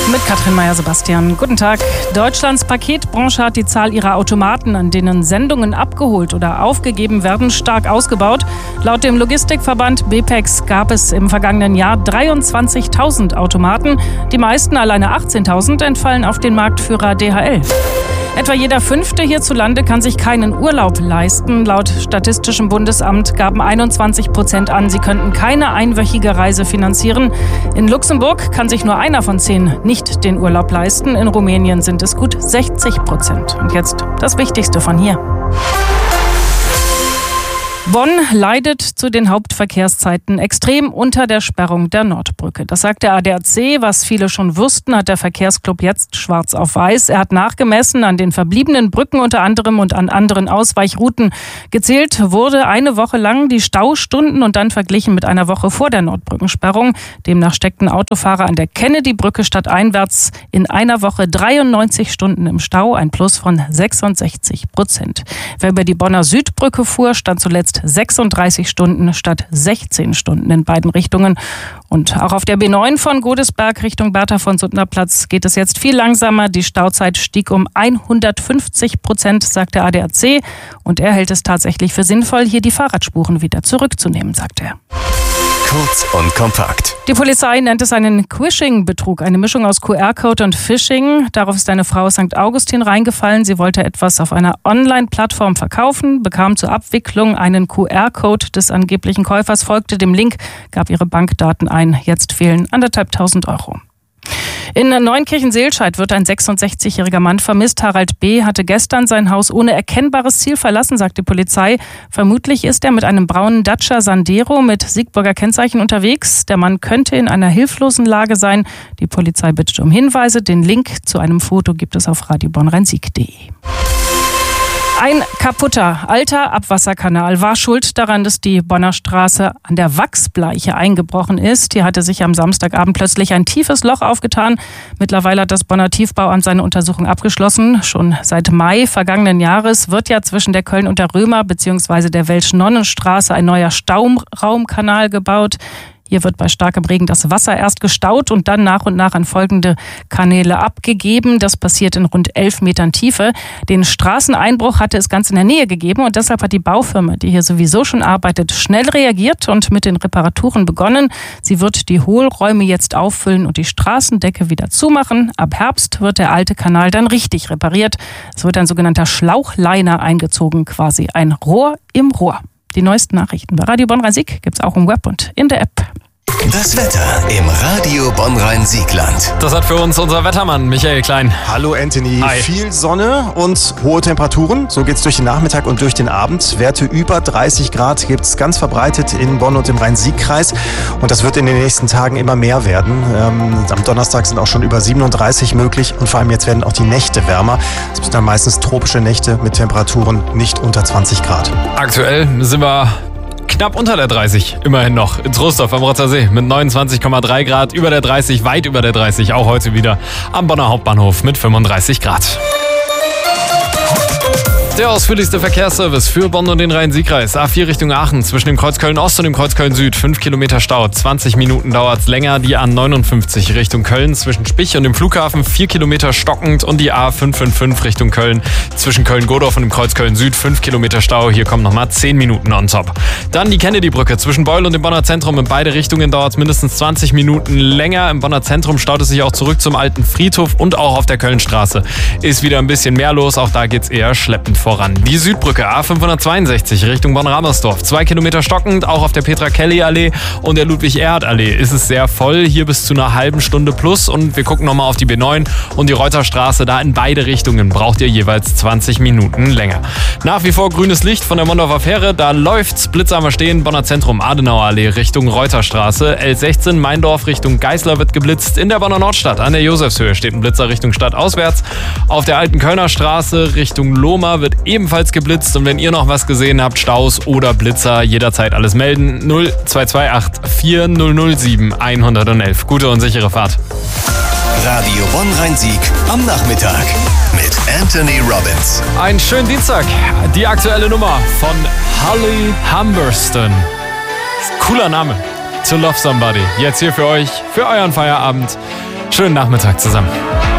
Mit Katrin Meyer-Sebastian. Guten Tag. Deutschlands Paketbranche hat die Zahl ihrer Automaten, an denen Sendungen abgeholt oder aufgegeben werden, stark ausgebaut. Laut dem Logistikverband BPEX gab es im vergangenen Jahr 23.000 Automaten. Die meisten, alleine 18.000, entfallen auf den Marktführer DHL. Etwa jeder Fünfte hierzulande kann sich keinen Urlaub leisten. Laut Statistischem Bundesamt gaben 21% an, sie könnten keine einwöchige Reise finanzieren. In Luxemburg kann sich nur einer von 10 nicht den Urlaub leisten. In Rumänien sind es gut 60%. Und jetzt das Wichtigste von hier. Bonn leidet zu den Hauptverkehrszeiten extrem unter der Sperrung der Nordbrücke. Das sagt der ADAC. Was viele schon wussten, hat der Verkehrsclub jetzt schwarz auf weiß. Er hat nachgemessen an den verbliebenen Brücken unter anderem und an anderen Ausweichrouten. Gezählt wurde eine Woche lang die Staustunden und dann verglichen mit einer Woche vor der Nordbrückensperrung. Demnach steckten Autofahrer an der Kennedy-Brücke stadteinwärts in einer Woche 93 Stunden im Stau, ein Plus von 66%. Wer über die Bonner Südbrücke fuhr, stand zuletzt 36 Stunden statt 16 Stunden in beiden Richtungen. Und auch auf der B9 von Godesberg Richtung Bertha von Suttner Platz geht es jetzt viel langsamer. Die Stauzeit stieg um 150%, sagt der ADAC. Und er hält es tatsächlich für sinnvoll, hier die Fahrradspuren wieder zurückzunehmen, sagt er. Kurz und kompakt. Die Polizei nennt es einen Quishing-Betrug, eine Mischung aus QR-Code und Phishing. Darauf ist eine Frau aus St. Augustin reingefallen. Sie wollte etwas auf einer Online-Plattform verkaufen, bekam zur Abwicklung einen QR-Code des angeblichen Käufers, folgte dem Link, gab ihre Bankdaten ein. Jetzt fehlen 1.500 Euro. In Neunkirchen-Seelscheid wird ein 66-jähriger Mann vermisst. Harald B. hatte gestern sein Haus ohne erkennbares Ziel verlassen, sagt die Polizei. Vermutlich ist er mit einem braunen Dacia Sandero mit Siegburger Kennzeichen unterwegs. Der Mann könnte in einer hilflosen Lage sein. Die Polizei bittet um Hinweise. Den Link zu einem Foto gibt es auf radiobonnrhein-sieg.de. Ein kaputter alter Abwasserkanal war schuld daran, dass die Bonner Straße an der Wachsbleiche eingebrochen ist. Hier hatte sich am Samstagabend plötzlich ein tiefes Loch aufgetan. Mittlerweile hat das Bonner Tiefbauamt seine Untersuchung abgeschlossen. Schon seit Mai vergangenen Jahres wird ja zwischen der Köln- und der Römer bzw. der Welsch-Nonnenstraße ein neuer Stauraumkanal gebaut. Hier wird bei starkem Regen das Wasser erst gestaut und dann nach und nach an folgende Kanäle abgegeben. Das passiert in rund 11 Metern Tiefe. Den Straßeneinbruch hatte es ganz in der Nähe gegeben und deshalb hat die Baufirma, die hier sowieso schon arbeitet, schnell reagiert und mit den Reparaturen begonnen. Sie wird die Hohlräume jetzt auffüllen und die Straßendecke wieder zumachen. Ab Herbst wird der alte Kanal dann richtig repariert. Es wird ein sogenannter Schlauchliner eingezogen, quasi ein Rohr im Rohr. Die neuesten Nachrichten bei Radio Bonn-Rhein-Sieg gibt's auch im Web und in der App. Das Wetter im Radio Bonn-Rhein-Siegland. Das hat für uns unser Wettermann Michael Klein. Hallo Anthony. Hi. Viel Sonne und hohe Temperaturen. So geht's durch den Nachmittag und durch den Abend. Werte über 30 Grad gibt's ganz verbreitet in Bonn und im Rhein-Sieg-Kreis. Und das wird in den nächsten Tagen immer mehr werden. Am Donnerstag sind auch schon über 37 möglich. Und vor allem jetzt werden auch die Nächte wärmer. Es sind dann meistens tropische Nächte mit Temperaturen nicht unter 20 Grad. Aktuell sind wir knapp unter der 30, immerhin noch, in Trostorf am Rotzer See mit 29,3 Grad, über der 30, weit über der 30, auch heute wieder am Bonner Hauptbahnhof mit 35 Grad. Der ausführlichste Verkehrsservice für Bonn und den Rhein-Sieg-Kreis. A4 Richtung Aachen zwischen dem Kreuz Köln-Ost und dem Kreuz Köln-Süd. 5 Kilometer Stau, 20 Minuten dauert's länger. Die A59 Richtung Köln zwischen Spich und dem Flughafen 4 Kilometer stockend. Und die A555 Richtung Köln zwischen Köln-Godorf und dem Kreuz Köln-Süd. 5 Kilometer Stau, hier kommen nochmal 10 Minuten on top. Dann die Kennedy-Brücke zwischen Beul und dem Bonner Zentrum. In beide Richtungen dauert's mindestens 20 Minuten länger. Im Bonner Zentrum staut es sich auch zurück zum alten Friedhof und auch auf der Kölnstraße ist wieder ein bisschen mehr los. Auch da geht's eher schleppend voran. Die Südbrücke A562 Richtung Bonn-Ramersdorf. 2 Kilometer stockend, auch auf der Petra-Kelly-Allee und der Ludwig-Erhard-Allee ist es sehr voll. Hier bis zu einer halben Stunde plus. Und wir gucken nochmal auf die B9 und die Reuterstraße. Da in beide Richtungen braucht ihr jeweils 20 Minuten länger. Nach wie vor grünes Licht von der Mondorfer Fähre. Da läuft's. Blitzer stehen. Bonner Zentrum, Adenauer-Allee Richtung Reuterstraße. L16 Meindorf Richtung Geißler wird geblitzt. In der Bonner Nordstadt an der Josefshöhe steht ein Blitzer Richtung Stadt auswärts. Auf der alten Kölner Straße Richtung Lohmar wird ebenfalls geblitzt. Und wenn ihr noch was gesehen habt, Staus oder Blitzer, jederzeit alles melden. 0228 4007 111. Gute und sichere Fahrt. Radio Bonn-Rhein-Sieg am Nachmittag mit Anthony Robbins. Einen schönen Dienstag. Die aktuelle Nummer von Holly Humberston. Cooler Name. To Love Somebody. Jetzt hier für euch, für euren Feierabend. Schönen Nachmittag zusammen.